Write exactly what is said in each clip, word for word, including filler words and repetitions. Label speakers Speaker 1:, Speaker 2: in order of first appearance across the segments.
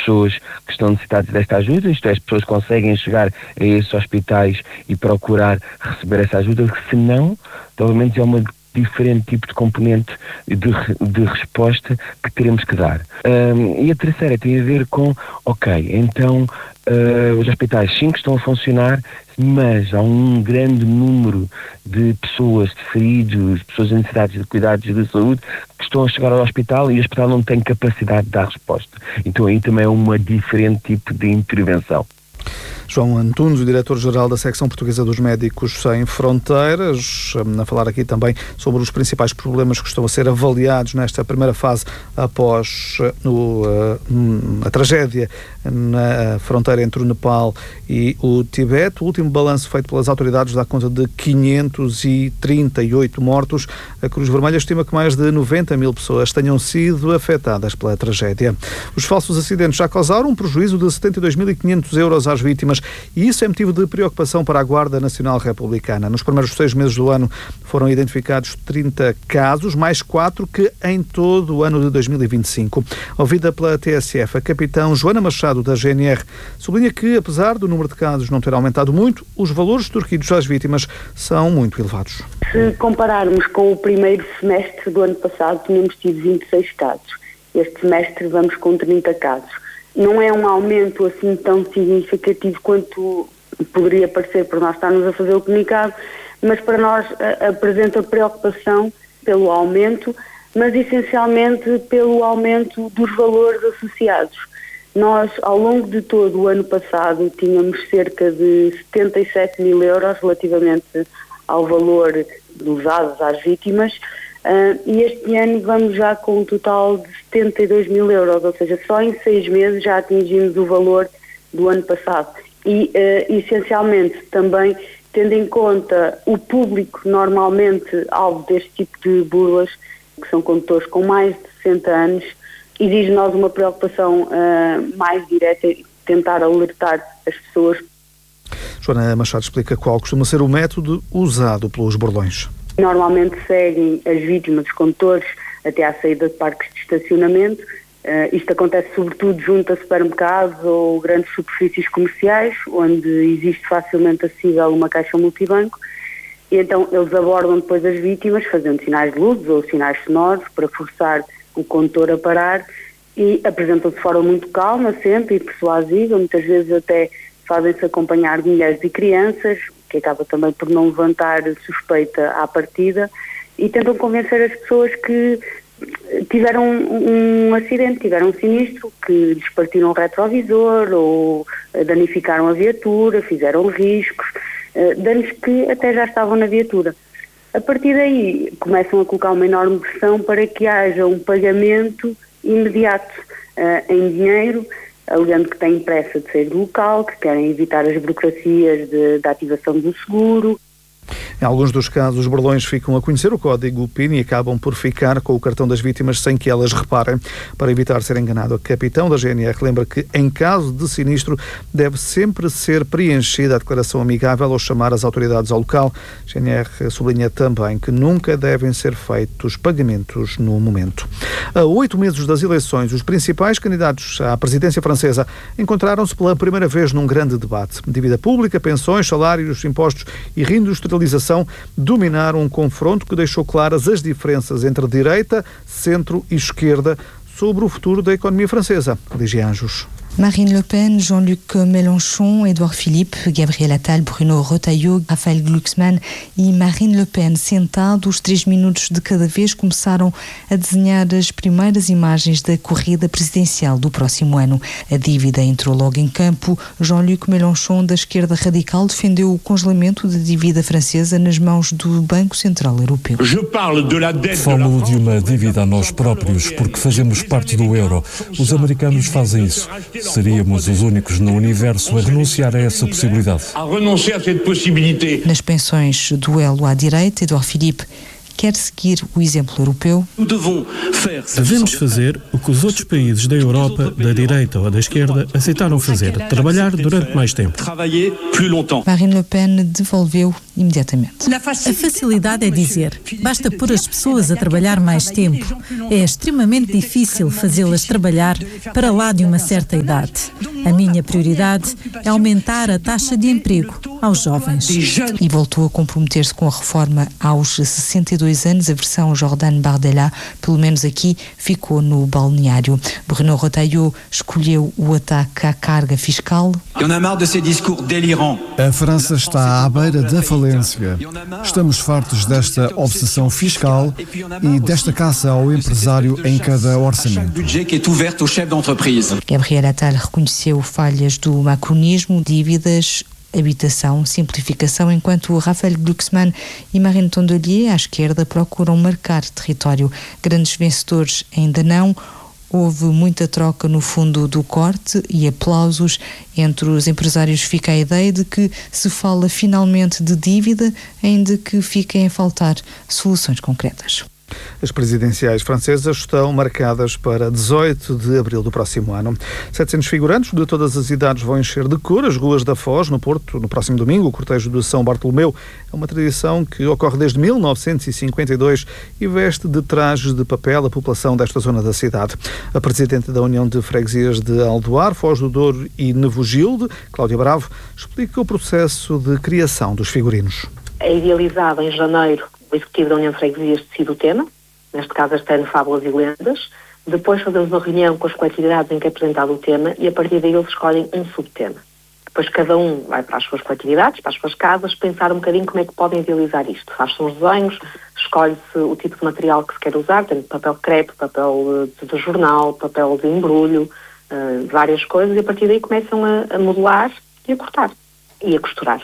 Speaker 1: pessoas que estão necessitadas desta ajuda, isto é, as pessoas conseguem chegar a esses hospitais e procurar receber essa ajuda, que se não, provavelmente é uma diferente tipo de componente de, de resposta que teremos que dar. Um, e a terceira tem a ver com, ok, então uh, os hospitais sim que estão a funcionar, mas há um grande número de pessoas, de feridos, pessoas em necessidades de cuidados de saúde que estão a chegar ao hospital e o hospital não tem capacidade de dar resposta. Então aí também é um diferente tipo de intervenção.
Speaker 2: João Antunes, o diretor-geral da secção portuguesa dos Médicos Sem Fronteiras, a falar aqui também sobre os principais problemas que estão a ser avaliados nesta primeira fase após no, a tragédia na fronteira entre o Nepal e o Tibete. O último balanço feito pelas autoridades dá conta de quinhentos e trinta e oito mortos. A Cruz Vermelha estima que mais de noventa mil pessoas tenham sido afetadas pela tragédia. Os falsos acidentes já causaram um prejuízo de setenta e dois mil e quinhentos euros às vítimas, e isso é motivo de preocupação para a Guarda Nacional Republicana. Nos primeiros seis meses do ano foram identificados trinta casos, mais quatro que em todo o ano de dois mil e vinte e cinco. Ouvida pela T S F, a capitão Joana Machado, da G N R, sublinha que, apesar do número de casos não ter aumentado muito, os valores torquidos às vítimas são muito elevados.
Speaker 3: Se compararmos com o primeiro semestre do ano passado, tínhamos tido vinte e seis casos. Este semestre vamos com trinta casos. Não é um aumento assim tão significativo quanto poderia parecer por nós estarmos a fazer o comunicado, mas para nós a, apresenta preocupação pelo aumento, mas essencialmente pelo aumento dos valores associados. Nós, ao longo de todo o ano passado, tínhamos cerca de setenta e sete mil euros relativamente ao valor dos dados às vítimas, Uh, e este ano vamos já com um total de setenta e dois mil euros, ou seja, só em seis meses já atingimos o valor do ano passado. E, uh, essencialmente, também tendo em conta o público normalmente alvo deste tipo de burlas, que são condutores com mais de sessenta anos, exige nós uma preocupação uh, mais direta e tentar alertar as pessoas.
Speaker 2: Joana Machado explica qual costuma ser o método usado pelos bordões.
Speaker 3: Normalmente seguem as vítimas, os condutores, até à saída de parques de estacionamento. Uh, isto acontece sobretudo junto a supermercados ou grandes superfícies comerciais, onde existe facilmente acessível uma caixa multibanco. E então eles abordam depois as vítimas, fazendo sinais de luzes ou sinais sonoros para forçar o condutor a parar, e apresentam-se de forma muito calma sempre e persuasiva, muitas vezes até fazem-se acompanhar de mulheres e crianças, que acaba também por não levantar suspeita à partida, e tentam convencer as pessoas que tiveram um, um acidente, tiveram um sinistro, que lhes partiram o retrovisor ou danificaram a viatura, fizeram riscos, danos que até já estavam na viatura. A partir daí começam a colocar uma enorme pressão para que haja um pagamento imediato uh, em dinheiro, alegando que têm pressa de sair do local, que querem evitar as burocracias de, da ativação do seguro.
Speaker 2: Em alguns dos casos, os bordões ficam a conhecer o código P I N e acabam por ficar com o cartão das vítimas sem que elas reparem. Para evitar ser enganado, a capitão da G N R lembra que, em caso de sinistro, deve sempre ser preenchida a declaração amigável ou chamar as autoridades ao local. A G N R sublinha também que nunca devem ser feitos pagamentos no momento. A oito meses das eleições, os principais candidatos à presidência francesa encontraram-se pela primeira vez num grande debate. Dívida pública, pensões, salários, impostos e reindustrialização dominaram um confronto que deixou claras as diferenças entre direita, centro e esquerda sobre o futuro da economia francesa. Ligia Anjos.
Speaker 4: Marine Le Pen, Jean-Luc Mélenchon, Édouard Philippe, Gabriel Attal, Bruno Retailleau, Raphaël Glucksmann e Marine Le Pen, sentados três minutos de cada vez, começaram a desenhar as primeiras imagens da corrida presidencial do próximo ano. A dívida entrou logo em campo. Jean-Luc Mélenchon, da esquerda radical, defendeu o congelamento da dívida francesa nas mãos do Banco Central Europeu.
Speaker 5: Falo de uma dívida a nós próprios, porque fazemos parte do euro. Os americanos fazem isso. Seríamos os únicos no universo a renunciar a essa possibilidade.
Speaker 4: Nas pensões, duelo à direita, Édouard Philippe quer seguir o exemplo europeu.
Speaker 6: Devemos fazer o que os outros países da Europa, da direita ou da esquerda, aceitaram fazer, trabalhar durante mais tempo.
Speaker 4: Marine Le Pen devolveu imediatamente.
Speaker 7: A facilidade é dizer, basta pôr as pessoas a trabalhar mais tempo. É extremamente difícil fazê-las trabalhar para lá de uma certa idade. A minha prioridade é aumentar a taxa de emprego aos jovens.
Speaker 4: E voltou a comprometer-se com a reforma aos sessenta e dois anos. A versão Jordan Bardella, pelo menos aqui, ficou no balneário. Bruno Retailleau escolheu o ataque à carga fiscal.
Speaker 8: A França está à beira da falência. Estamos fartos desta obsessão fiscal e desta caça ao empresário em cada orçamento.
Speaker 4: Gabriel Attal reconheceu falhas do macronismo, dívidas, habitação, simplificação, enquanto Raphaël Glucksmann e Marine Tondelier, à esquerda, procuram marcar território. Grandes vencedores ainda não. Houve muita troca no fundo do corte e aplausos. Entre os empresários fica a ideia de que se fala finalmente de dívida, ainda que fiquem a faltar soluções concretas.
Speaker 2: As presidenciais francesas estão marcadas para dezoito de abril do próximo ano. setecentos figurantes de todas as idades vão encher de cor as ruas da Foz, no Porto, no próximo domingo. O cortejo de São Bartolomeu é uma tradição que ocorre desde mil novecentos e cinquenta e dois e veste de trajes de papel a população desta zona da cidade. A presidente da União de Freguesias de Aldoar, Foz do Douro e Nevogilde, Cláudia Bravo, explica o processo de criação dos figurinos.
Speaker 9: É idealizado em janeiro. O Executivo da União de Freguesias decide o tema, neste caso este ano Fábulas e Lendas. Depois fazemos uma reunião com as coletividades em que é apresentado o tema e a partir daí eles escolhem um subtema. Depois cada um vai para as suas coletividades, para as suas casas, pensar um bocadinho como é que podem idealizar isto. Faz-se uns desenhos, escolhe-se o tipo de material que se quer usar, tem papel crepe, papel de, de jornal, papel de embrulho, uh, várias coisas, e a partir daí começam a, a modelar e a cortar e a costurar.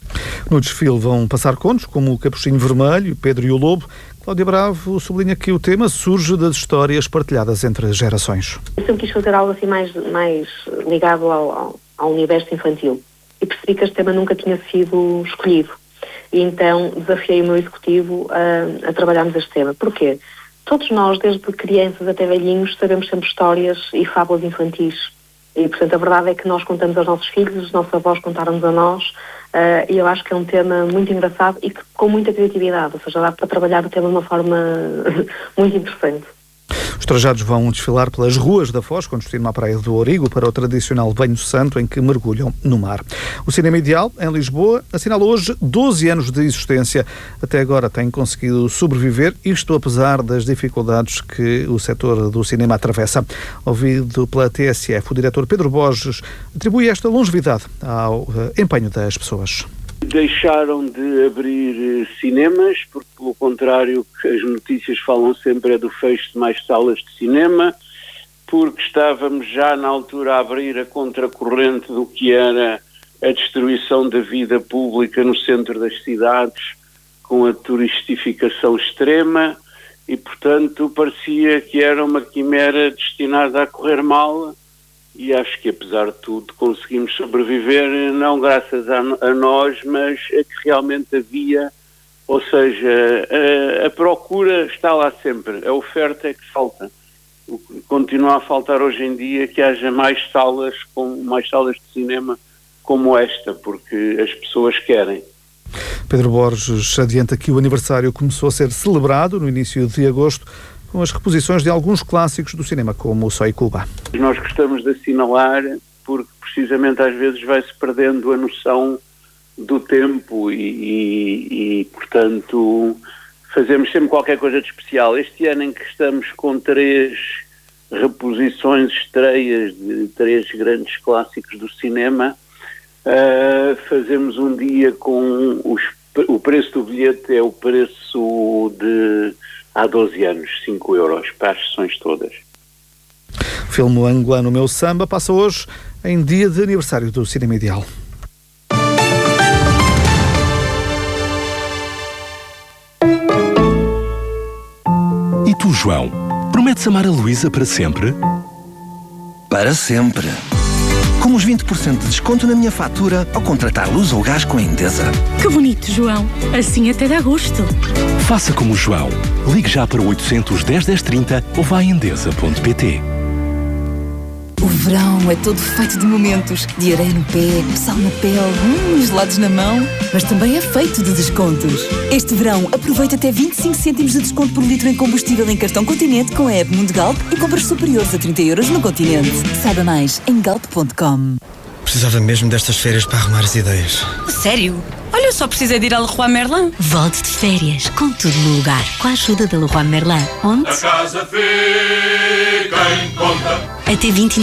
Speaker 2: No desfile vão passar contos como o Capuchinho Vermelho, Pedro e o Lobo. Cláudia Bravo sublinha que o tema surge das histórias partilhadas entre gerações.
Speaker 9: Eu sempre quis fazer algo assim mais, mais ligado ao, ao, ao universo infantil e percebi que este tema nunca tinha sido escolhido. E então desafiei o meu executivo a, a trabalharmos este tema. Porquê? Todos nós, desde crianças até velhinhos, sabemos sempre histórias e fábulas infantis. E, portanto, a verdade é que nós contamos aos nossos filhos, os nossos avós contaram-nos a nós, uh, e eu acho que é um tema muito engraçado e que, com muita criatividade, ou seja, dá para trabalhar o tema de uma forma muito interessante.
Speaker 2: Os trajados vão desfilar pelas ruas da Foz, com destino à Praia do Origo, para o tradicional banho santo em que mergulham no mar. O Cinema Ideal, em Lisboa, assinala hoje doze anos de existência. Até agora tem conseguido sobreviver, isto apesar das dificuldades que o setor do cinema atravessa. Ouvido pela T S F, o diretor Pedro Borges atribui esta longevidade ao empenho das pessoas.
Speaker 10: Deixaram de abrir cinemas, porque, pelo contrário, as notícias falam sempre é do fecho de mais salas de cinema, porque estávamos já na altura a abrir a contracorrente do que era a destruição da vida pública no centro das cidades, com a turistificação extrema, e, portanto, parecia que era uma quimera destinada a correr mal. E acho que, apesar de tudo, conseguimos sobreviver, não graças a, a nós, mas a que realmente havia, ou seja, a, a procura está lá sempre, a oferta é que falta. O que continua a faltar hoje em dia é que haja mais salas, com, mais salas de cinema como esta, porque as pessoas querem.
Speaker 2: Pedro Borges adianta que o aniversário começou a ser celebrado no início de agosto, com as reposições de alguns clássicos do cinema, como o Soy Cuba.
Speaker 10: Nós gostamos de assinalar porque precisamente às vezes vai-se perdendo a noção do tempo e, e, e, portanto, fazemos sempre qualquer coisa de especial. Este ano em que estamos com três reposições, estreias de três grandes clássicos do cinema, uh, fazemos um dia com os, o preço do bilhete é o preço de há doze anos, cinco euros para as sessões todas.
Speaker 2: O filme angolano Meu Samba passa hoje em dia de aniversário do Cinema Ideal.
Speaker 11: E tu, João, prometes amar a Luísa para sempre?
Speaker 12: Para sempre. Como os vinte por cento de desconto na minha fatura ao contratar luz ou gás com a Endesa.
Speaker 13: Que bonito, João. Assim até dá gosto.
Speaker 11: Faça como o João. Ligue já para oitocentos, dez, dez, trinta ou vá a endesa ponto pt.
Speaker 14: O verão é todo feito de momentos, de areia no pé, sal na pele, hum, gelados na mão, mas também é feito de descontos. Este verão, aproveita até vinte e cinco cêntimos de desconto por litro em combustível em cartão Continente com a app Mundo Galp e compras superiores a trinta euros no Continente. Saiba mais em galp ponto com.
Speaker 15: Precisava mesmo destas férias para arrumar as ideias.
Speaker 16: Sério? Olha, eu só precisei de ir ao Leroy Merlin.
Speaker 17: Volte de férias, com tudo no lugar, com a ajuda da Leroy Merlin. Onde?
Speaker 18: A casa fica em conta.
Speaker 17: Até vinte e